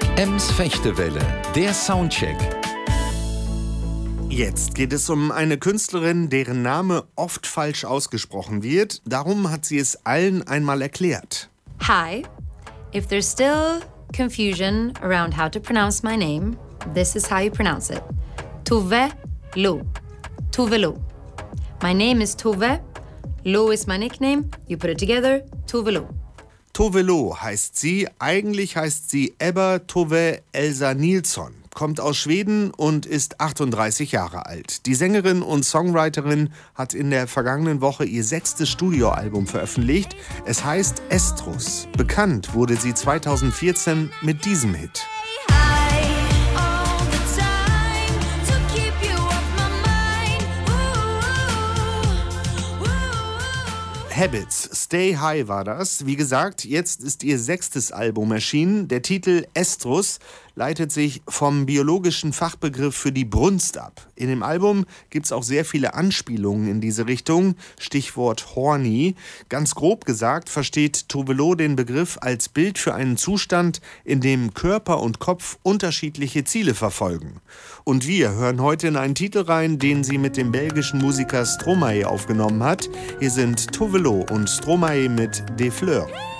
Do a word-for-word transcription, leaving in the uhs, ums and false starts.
Ems Fechtewelle, der Soundcheck. Jetzt geht es um eine Künstlerin, deren Name oft falsch ausgesprochen wird. Darum hat sie es allen einmal erklärt. Hi, if there's still confusion around how to pronounce my name, this is how you pronounce it. Tove Lo. Tove Lo. My name is Tove. Lo is my nickname. You put it together, Tove Lo. Tove Lo heißt sie. Eigentlich heißt sie Ebba Tove Elsa Nilsson. Kommt aus Schweden und ist achtunddreißig Jahre alt. Die Sängerin und Songwriterin hat in der vergangenen Woche ihr sechstes Studioalbum veröffentlicht. Es heißt Estrus. Bekannt wurde sie zweitausendvierzehn mit diesem Hit. Habits, Stay High war das. Wie gesagt, jetzt ist ihr sechstes Album erschienen. Der Titel Estrus leitet sich vom biologischen Fachbegriff für die Brunst ab. In dem Album gibt es auch sehr viele Anspielungen in diese Richtung. Stichwort horny. Ganz grob gesagt versteht Tove Lo den Begriff als Bild für einen Zustand, in dem Körper und Kopf unterschiedliche Ziele verfolgen. Und wir hören heute in einen Titel rein, den sie mit dem belgischen Musiker Stromae aufgenommen hat. Hier sind Tove Lo und Stromae mit Des Fleurs.